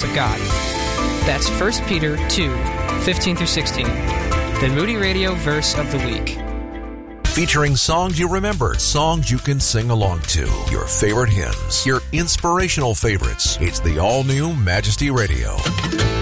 of God. That's 1 Peter 2, 15 through 16. The Moody Radio Verse of the Week. Featuring songs you remember, songs you can sing along to, your favorite hymns, your inspirational favorites. It's the all-new Majesty Radio.